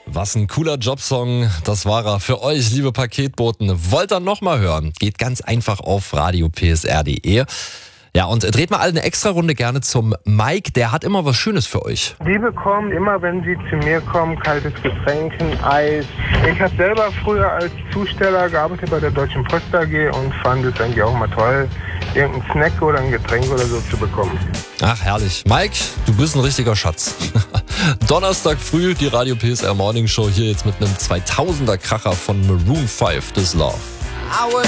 Was ein cooler Jobsong, das war er für euch, liebe Paketboten. Wollt ihr noch mal hören? Geht ganz einfach auf radiopsr.de. Ja, und dreht mal alle eine extra Runde gerne zum Mike, der hat immer was Schönes für euch. Die bekommen immer, wenn sie zu mir kommen, kaltes Getränk, ein Eis. Ich habe selber früher als Zusteller gearbeitet bei der Deutschen Post AG und fand es eigentlich auch mal toll, irgendeinen Snack oder ein Getränk oder so zu bekommen. Ach, herrlich. Mike, du bist ein richtiger Schatz. Donnerstag früh die Radio PSR Morning Show hier jetzt mit einem 2000er Kracher von Maroon 5, This Love.